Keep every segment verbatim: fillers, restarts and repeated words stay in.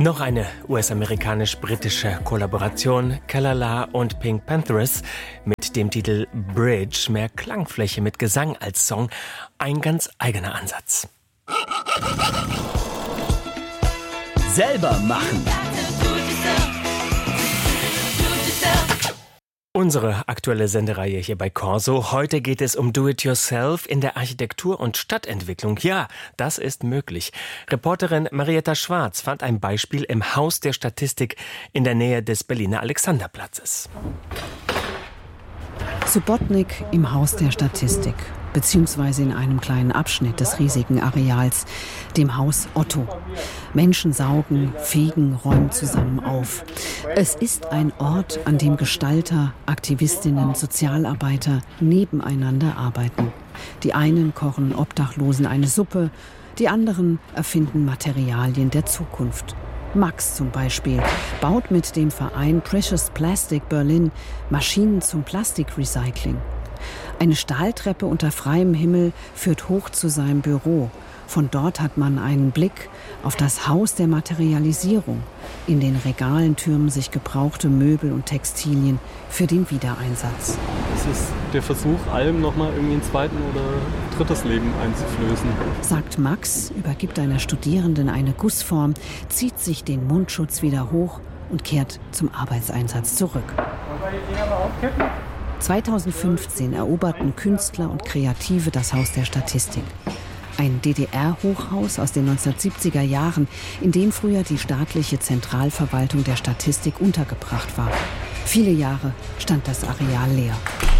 Noch eine U S-amerikanisch-britische Kollaboration, Kalala und Pink Panthers mit dem Titel Bridge, mehr Klangfläche mit Gesang als Song, ein ganz eigener Ansatz. Selber machen. Unsere aktuelle Sendereihe hier bei Corso. Heute geht es um Do-it-yourself in der Architektur und Stadtentwicklung. Ja, das ist möglich. Reporterin Marietta Schwarz fand ein Beispiel im Haus der Statistik in der Nähe des Berliner Alexanderplatzes. Subotnik im Haus der Statistik, beziehungsweise in einem kleinen Abschnitt des riesigen Areals, dem Haus Otto. Menschen saugen, fegen, räumen zusammen auf. Es ist ein Ort, an dem Gestalter, Aktivistinnen, Sozialarbeiter nebeneinander arbeiten. Die einen kochen Obdachlosen eine Suppe, die anderen erfinden Materialien der Zukunft. Max zum Beispiel baut mit dem Verein Precious Plastic Berlin Maschinen zum Plastikrecycling. Eine Stahltreppe unter freiem Himmel führt hoch zu seinem Büro. Von dort hat man einen Blick auf das Haus der Materialisierung. In den Regalen türmen sich gebrauchte Möbel und Textilien für den Wiedereinsatz. Es ist der Versuch, allem nochmal irgendwie ein zweites oder drittes Leben einzuflößen. Sagt Max, übergibt einer Studierenden eine Gussform, zieht sich den Mundschutz wieder hoch und kehrt zum Arbeitseinsatz zurück. zweitausendfünfzehn eroberten Künstler und Kreative das Haus der Statistik. Ein D D R-Hochhaus aus den neunzehnhundertsiebziger Jahren, in dem früher die staatliche Zentralverwaltung der Statistik untergebracht war. Viele Jahre stand das Areal leer.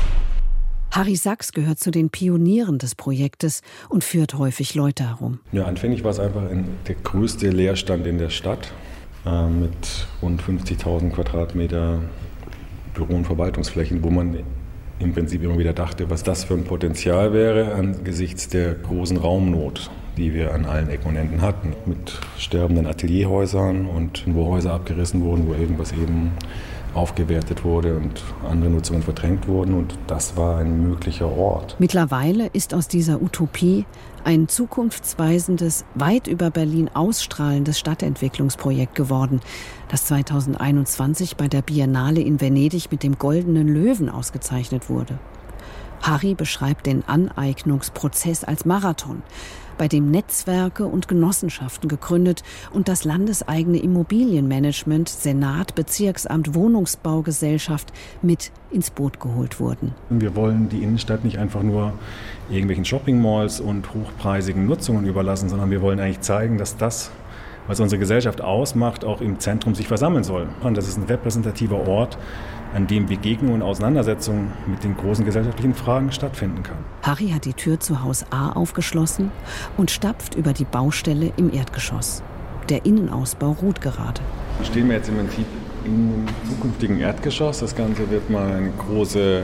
Harry Sachs gehört zu den Pionieren des Projektes und führt häufig Leute herum. Ja, anfänglich war es einfach ein, der größte Leerstand in der Stadt äh, mit rund fünfzigtausend Quadratmeter Büro- und Verwaltungsflächen, wo man im Prinzip immer wieder dachte, was das für ein Potenzial wäre angesichts der großen Raumnot, die wir an allen Ecken und Enden hatten. Mit sterbenden Atelierhäusern und wo Häuser abgerissen wurden, wo irgendwas eben aufgewertet wurde und andere Nutzungen verdrängt wurden. Und das war ein möglicher Ort. Mittlerweile ist aus dieser Utopie ein zukunftsweisendes, weit über Berlin ausstrahlendes Stadtentwicklungsprojekt geworden, das zweitausendeinundzwanzig bei der Biennale in Venedig mit dem Goldenen Löwen ausgezeichnet wurde. Harry beschreibt den Aneignungsprozess als Marathon, bei dem Netzwerke und Genossenschaften gegründet und das landeseigene Immobilienmanagement, Senat, Bezirksamt, Wohnungsbaugesellschaft mit ins Boot geholt wurden. Wir wollen die Innenstadt nicht einfach nur irgendwelchen Shoppingmalls und hochpreisigen Nutzungen überlassen, sondern wir wollen eigentlich zeigen, dass das, was unsere Gesellschaft ausmacht, auch im Zentrum sich versammeln soll. Und das ist ein repräsentativer Ort, an dem Begegnung und Auseinandersetzung mit den großen gesellschaftlichen Fragen stattfinden kann. Harry hat die Tür zu Haus A aufgeschlossen und stapft über die Baustelle im Erdgeschoss. Der Innenausbau ruht gerade. Wir stehen jetzt im Prinzip im zukünftigen Erdgeschoss. Das Ganze wird mal eine große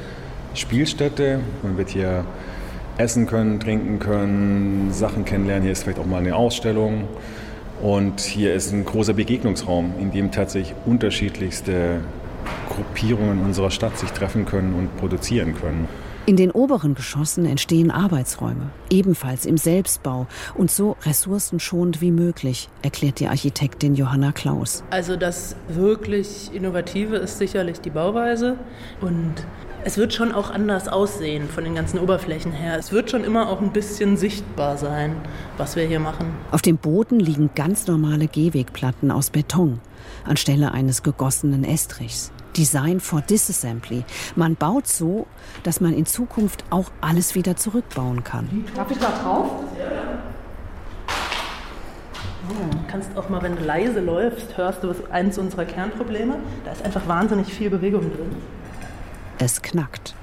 Spielstätte. Man wird hier essen können, trinken können, Sachen kennenlernen. Hier ist vielleicht auch mal eine Ausstellung. Und hier ist ein großer Begegnungsraum, in dem tatsächlich unterschiedlichste Gruppierungen unserer Stadt sich treffen können und produzieren können. In den oberen Geschossen entstehen Arbeitsräume, ebenfalls im Selbstbau und so ressourcenschonend wie möglich, erklärt die Architektin Johanna Klaus. Also das wirklich Innovative ist sicherlich die Bauweise und es wird schon auch anders aussehen von den ganzen Oberflächen her. Es wird schon immer auch ein bisschen sichtbar sein, was wir hier machen. Auf dem Boden liegen ganz normale Gehwegplatten aus Beton, anstelle eines gegossenen Estrichs. Design for Disassembly. Man baut so, dass man in Zukunft auch alles wieder zurückbauen kann. Darf ich da drauf? Du kannst auch mal, wenn du leise läufst, hörst du, was eins unserer Kernprobleme. Da ist einfach wahnsinnig viel Bewegung drin. Es knackt.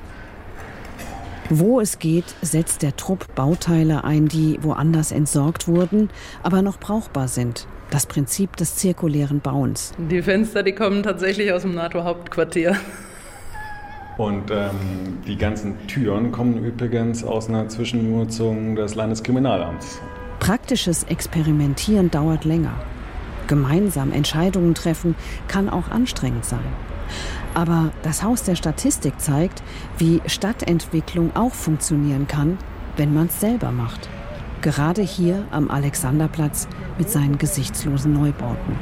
Wo es geht, setzt der Trupp Bauteile ein, die woanders entsorgt wurden, aber noch brauchbar sind. Das Prinzip des zirkulären Bauens. Die Fenster, die kommen tatsächlich aus dem NATO-Hauptquartier. Und ähm, die ganzen Türen kommen übrigens aus einer Zwischennutzung des Landeskriminalamts. Praktisches Experimentieren dauert länger. Gemeinsam Entscheidungen treffen kann auch anstrengend sein. Aber das Haus der Statistik zeigt, wie Stadtentwicklung auch funktionieren kann, wenn man es selber macht. Gerade hier am Alexanderplatz mit seinen gesichtslosen Neubauten.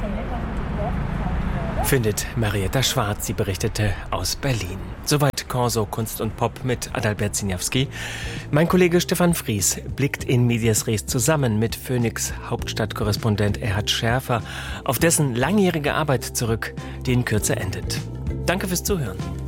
Findet Marietta Schwarz, sie berichtete aus Berlin. Soweit Corso Kunst und Pop mit Adalbert Siniawski. Mein Kollege Stefan Fries blickt in medias res zusammen mit Phoenix Hauptstadtkorrespondent Erhard Schärfer auf dessen langjährige Arbeit zurück, die in Kürze endet. Danke fürs Zuhören.